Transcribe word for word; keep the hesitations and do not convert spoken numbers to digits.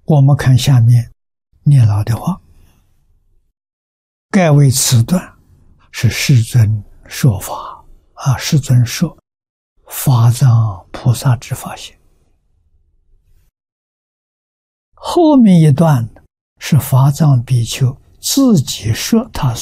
我们看下面念老的话：盖为此段是世尊说法啊，世尊说法藏菩萨之法性。后面一段是法藏比丘自己说他